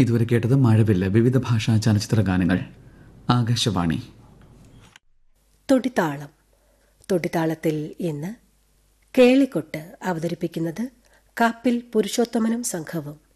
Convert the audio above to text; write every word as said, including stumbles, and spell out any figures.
ഇതുവരെ കേട്ടത് മഴവില്ല, വിവിധ ഭാഷാ ചലച്ചിത്ര ഗാനങ്ങൾ. ആകാശവാണി. തൊടിത്താളം. തൊടിത്താളത്തിൽ ഇന്ന് കേളിക്കൊട്ട് അവതരിപ്പിക്കുന്നത് കാപ്പിൽ പുരുഷോത്തമനും സംഘവും.